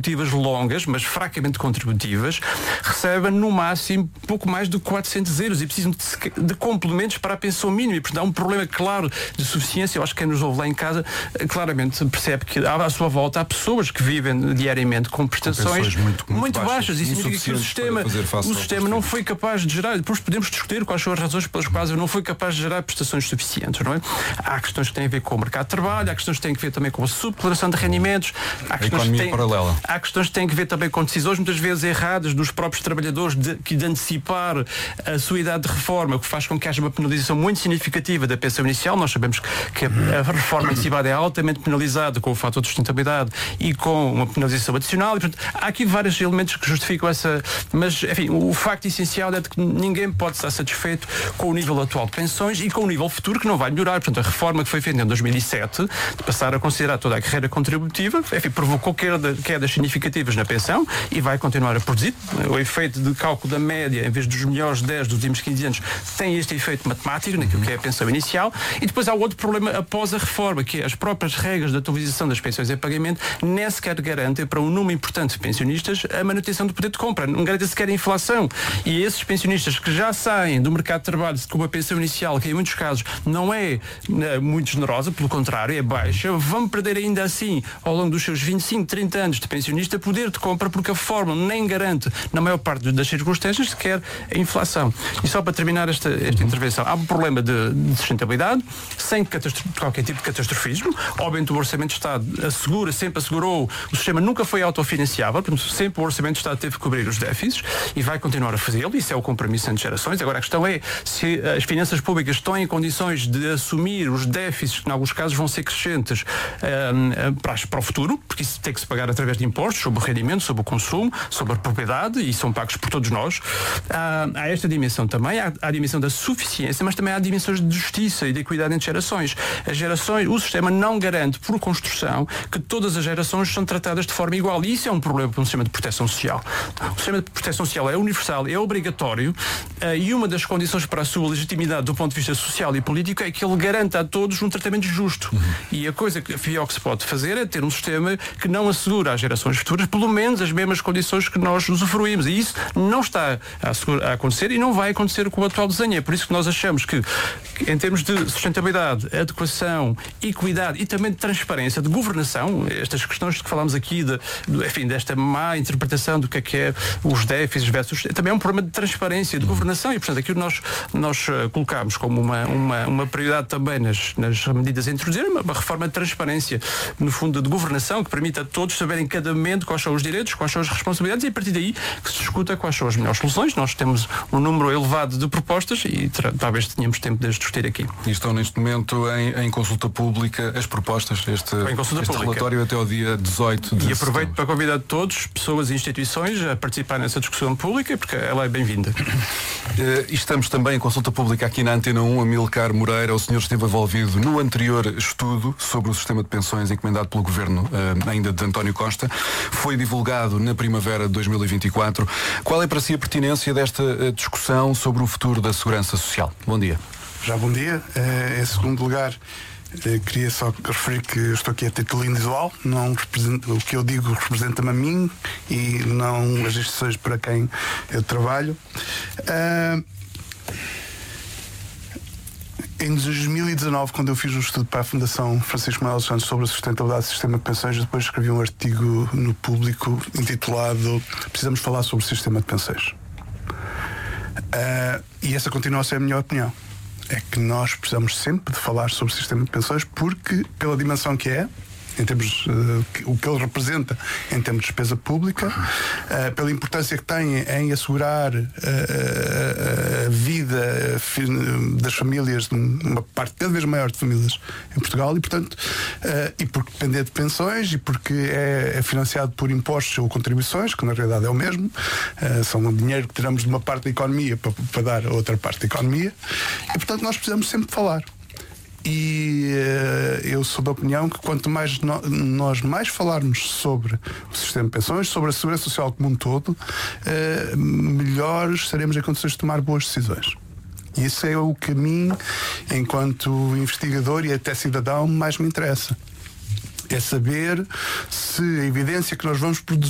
contributivas longas, mas fracamente contributivas, recebem no máximo pouco mais de 400 euros e precisam de complementos para a pensão mínima. E, portanto, há um problema claro de suficiência. Eu acho que quem nos ouve lá em casa claramente percebe que à sua volta há pessoas que vivem diariamente com prestações muito baixas. Isso significa que o sistema não foi capaz de gerar. Depois podemos discutir quais são as razões pelas quais não foi capaz de gerar prestações suficientes, não é? Há questões que têm a ver com o mercado de trabalho, há questões que têm a ver também com a subdeclaração de rendimentos, há questões que têm a ver também com decisões muitas vezes erradas dos próprios trabalhadores de antecipar a sua idade de reforma, o que faz com que haja uma penalização muito significativa da pensão inicial. Nós sabemos que a reforma antecipada é altamente penalizada com o fator de sustentabilidade e com uma penalização adicional. E, portanto, há aqui vários elementos que justificam essa... Mas, enfim, o facto essencial é de que ninguém pode estar satisfeito com o nível atual de pensões e com o nível futuro que não vai melhorar. Portanto, a reforma que foi feita em 2007, de passar a considerar toda a carreira contributiva, enfim, provocou quedas significativas na pensão e vai continuar a produzir. O efeito de cálculo da média, em vez dos melhores 10 dos últimos 15 anos, tem este efeito matemático, naquilo que é a pensão inicial. E depois há outro problema após a reforma, que é as próprias regras de atualização das pensões em pagamento nem sequer garantem para um número importante de pensionistas a manutenção do poder de compra. Não garantem sequer a inflação. E esses pensionistas que já saem do mercado de trabalho com uma pensão inicial, que em muitos casos não é muito generosa, pelo contrário, é baixa, vão perder ainda assim, ao longo dos seus 25, 30 anos de pensionista, poder de compra, porque a fórmula nem garante, na maior parte das circunstâncias, sequer a inflação. E só para terminar esta intervenção, há um problema de sustentabilidade, sem qualquer tipo de catastrofismo. Obviamente o Orçamento de Estado sempre assegurou, o sistema nunca foi autofinanciável, portanto, sempre o Orçamento de Estado teve que cobrir os déficits e vai continuar a fazê-lo. Isso é o compromisso entre gerações. Agora a questão é se as finanças públicas estão em condições de assumir os déficits, que em alguns casos vão ser crescentes para o futuro, porque isso tem que se pagar através de impostos sobre o rendimento, sobre o consumo, sobre a propriedade, e são pagos por todos nós. Há esta dimensão também, há a dimensão da suficiência, mas também há dimensões de justiça e de equidade entre gerações. O sistema não garante, por construção, que todas as gerações são tratadas de forma igual. E isso é um problema para um sistema de proteção social. O sistema de proteção social é universal, é obrigatório, e uma das condições para a sua legitimidade do ponto de vista social e político é que ele garanta a todos um tratamento justo. E a coisa que a pior que se pode fazer é ter um sistema que não assegura às gerações futuras pelo menos as mesmas condições que nós usufruímos. E isso não está a acontecer e não vai acontecer com o atual desenho. É por isso que nós achamos que, em termos de sustentabilidade, adequação, equidade e também de transparência, de governação, estas questões de que falámos aqui, desta má interpretação do que é os déficits versus... Também é um problema de transparência, de governação, e, portanto, aquilo nós colocámos como uma prioridade também nas medidas a introduzir, uma reforma de transparência, no fundo, de governação, que permita a todos saberem em cada momento quais são os direitos, quais são as responsabilidades, e a partir daí que se discuta quais são as melhores soluções. Nós temos um número elevado de propostas e talvez tenhamos tempo de as discutir aqui. E estão neste momento em consulta pública as propostas, este relatório até ao dia 18 de E aproveito para convidar todos, pessoas e instituições, a participar nessa discussão pública, porque ela é bem-vinda. Estamos também em consulta pública aqui na Antena 1, Amílcar Moreira. O senhor esteve envolvido no anterior estudo sobre o sistema de pensões encomendado pelo Governo, ainda de António Costa. Foi divulgado na primavera de 2024. Qual é para si a pertinência desta discussão sobre o futuro da segurança social? Bom dia. Já bom dia. Em segundo lugar, queria só referir que eu estou aqui a título individual. O que eu digo representa-me a mim e não as instituições para quem eu trabalho. Em 2019, quando eu fiz um estudo para a Fundação Francisco Manuel dos Santos sobre a sustentabilidade do sistema de pensões, depois escrevi um artigo no Público intitulado "Precisamos falar sobre o sistema de pensões". E essa continua a ser a minha opinião. É que nós precisamos sempre de falar sobre o sistema de pensões, porque, pela dimensão que é, em termos o que ele representa em termos de despesa pública, pela importância que tem em assegurar a vida das famílias, de uma parte cada vez maior de famílias em Portugal, e portanto e porque depender de pensões, e porque é financiado por impostos ou contribuições, que na realidade é o mesmo, são o dinheiro que tiramos de uma parte da economia para dar a outra parte da economia, e portanto nós precisamos sempre de falar. E eu sou da opinião que quanto mais nós mais falarmos sobre o sistema de pensões, sobre a segurança social como um todo, melhor estaremos em condições de tomar boas decisões. E isso é o que a mim, enquanto investigador e até cidadão, mais me interessa. É saber se a evidência que nós vamos produzir